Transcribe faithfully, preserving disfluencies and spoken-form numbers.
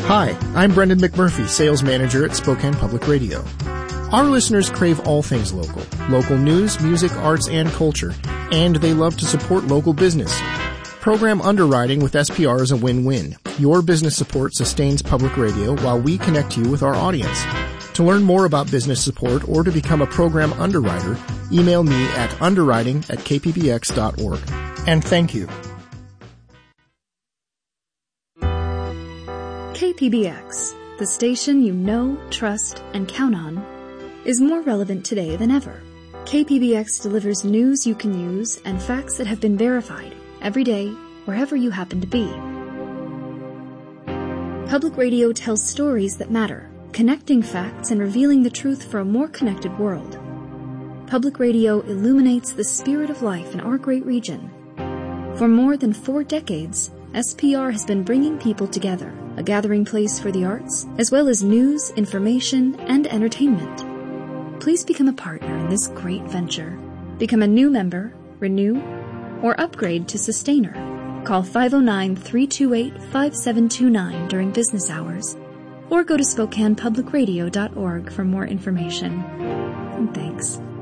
Hi, I'm Brendan McMurphy, Sales Manager at Spokane Public Radio. Our listeners crave all things local, local news, music, arts, and culture, and they love to support local business. Program underwriting with S P R is a win-win. Your business support sustains public radio while we connect you with our audience. To learn more about business support or to become a program underwriter, email me at underwriting at k p b x dot org. And thank you. K P B X, the station you know, trust, and count on, is more relevant today than ever. K P B X delivers news you can use and facts that have been verified every day, wherever you happen to be. Public radio tells stories that matter, connecting facts and revealing the truth for a more connected world. Public radio illuminates the spirit of life in our great region. For more than four decades, S P R has been bringing people together, a gathering place for the arts, as well as news, information, and entertainment. Please become a partner in this great venture. Become a new member, renew, or upgrade to Sustainer. Call five oh nine, three two eight, five seven two nine during business hours, or go to spokane public radio dot org for more information. And thanks.